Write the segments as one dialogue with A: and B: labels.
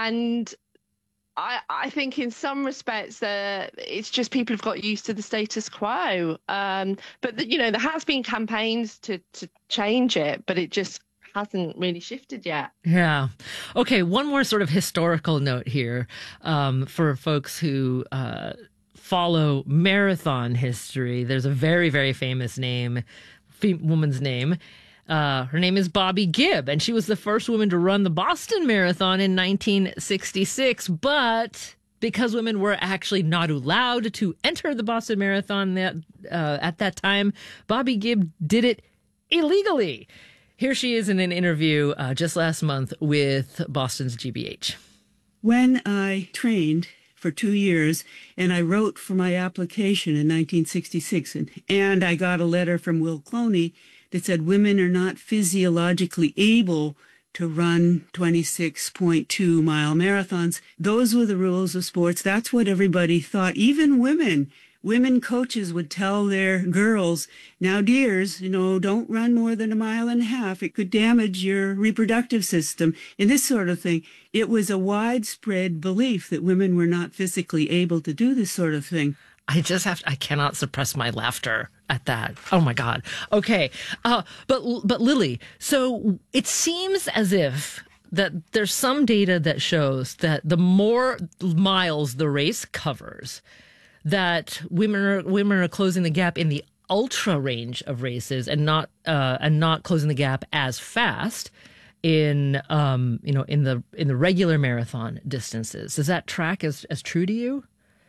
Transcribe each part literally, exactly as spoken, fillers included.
A: and I, I think in some respects, uh, it's just people have got used to the status quo. Um, but, the, you know, there has been campaigns to, to change it, but it just hasn't really shifted yet.
B: Yeah. Okay. One more sort of historical note here um, for folks who uh, follow marathon history. There's a very, very famous name, woman's name. Uh, her name is Bobby Gibb, and she was the first woman to run the Boston Marathon in nineteen sixty-six. But because women were actually not allowed to enter the Boston Marathon that, uh, at that time, Bobby Gibb did it illegally. Here she is in an interview uh, just last month with Boston's G B H.
C: When I trained for two years and I wrote for my application in nineteen sixty-six, and, and I got a letter from Will Cloney that said women are not physiologically able to run twenty-six point two mile marathons. Those were the rules of sports. That's what everybody thought. Even women, women coaches would tell their girls, now dears, you know, don't run more than a mile and a half. It could damage your reproductive system and this sort of thing. It was a widespread belief that women were not physically able to do this sort of thing.
B: I just have to, I cannot suppress my laughter at that. Oh my God. Okay. Uh, but, but Lily, so it seems as if that there's some data that shows that the more miles the race covers, that women are, women are closing the gap in the ultra range of races and not, uh, and not closing the gap as fast in, um, you know, in the, in the regular marathon distances. Does that track as, as true to you?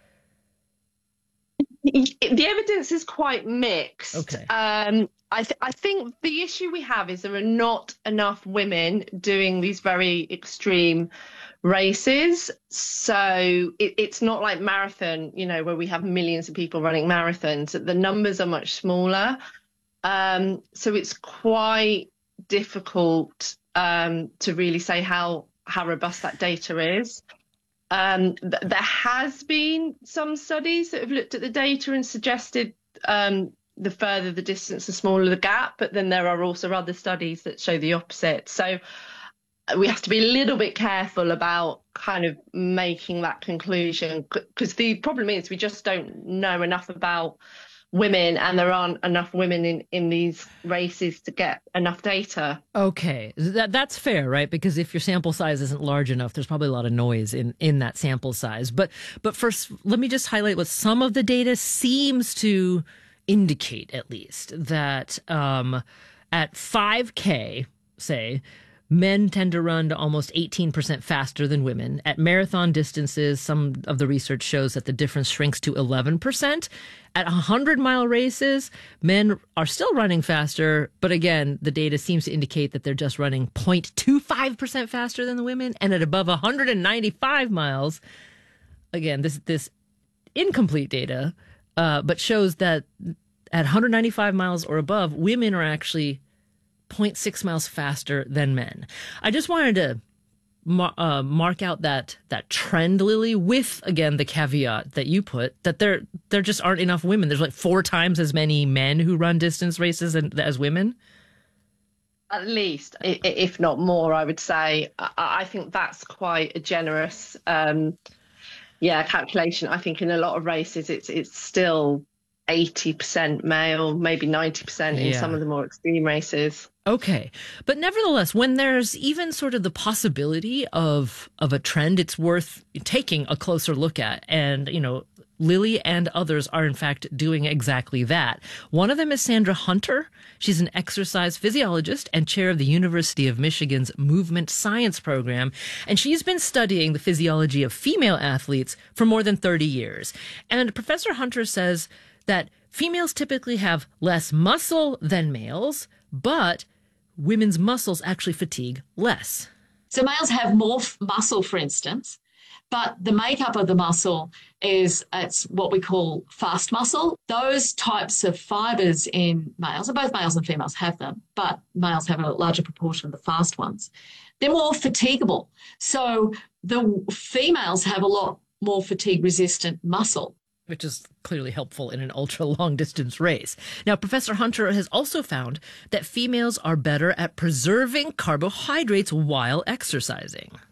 A: The evidence is quite mixed.
B: Okay.
A: Um, I, th- I think the issue we have is there are not enough women doing these very extreme races. So it, it's not like marathon, you know, where we have millions of people running marathons. The numbers are much smaller. Um, so it's quite difficult um, to really say how, how robust that data is. Um, th- there has been some studies that have looked at the data and suggested um, the further the distance, the smaller the gap. But then there are also other studies that show the opposite. So we have to be a little bit careful about kind of making that conclusion, because the problem is we just don't know enough about women, and there aren't enough women in, in these races to get enough data.
B: Okay, that that's fair, right? Because if your sample size isn't large enough, there's probably a lot of noise in, in that sample size. But but first, let me just highlight what some of the data seems to indicate, at least, that um, at five K, say, men tend to run to almost eighteen percent faster than women. At marathon distances, some of the research shows that the difference shrinks to eleven percent. At one hundred mile races, men are still running faster, but again, the data seems to indicate that they're just running zero point two five percent faster than the women. And at above one hundred ninety-five miles, again, this this incomplete data, uh, but shows that at one hundred ninety-five miles or above, women are actually zero point six miles faster than men. I just wanted to mar- uh, mark out that that trend, Lily, with, again, the caveat that you put, that there there just aren't enough women. There's like four times as many men who run distance races as women.
A: At least, if not more, I would say. I think that's quite a generous, um, yeah, calculation. I think in a lot of races, it's it's still eighty percent male, maybe ninety percent in
B: Yeah.
A: some of the more extreme races.
B: Okay. But nevertheless, when there's even sort of the possibility of of a trend, it's worth taking a closer look at. And, you know, Lily and others are, in fact, doing exactly that. One of them is Sandra Hunter. She's an exercise physiologist and chair of the University of Michigan's Movement Science program. And she's been studying the physiology of female athletes for more than thirty years. And Professor Hunter says that females typically have less muscle than males, but women's muscles actually fatigue less.
D: So males have more f- muscle, for instance, but the makeup of the muscle is it's what we call fast muscle. Those types of fibers in males, and both males and females have them, but males have a larger proportion of the fast ones. They're more fatigable. So the females have a lot more fatigue-resistant muscle,
B: which is clearly helpful in an ultra-long distance race. Now, Professor Hunter has also found that females are better at preserving carbohydrates while exercising.